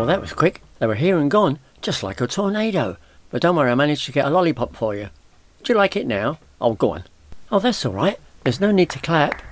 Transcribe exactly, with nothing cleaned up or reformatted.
Well, that was quick. They were here and gone, just like a tornado. But don't worry, I managed to get a lollipop for you. Do you like it now? Oh, go on. Oh, that's all right. There's no need to clap.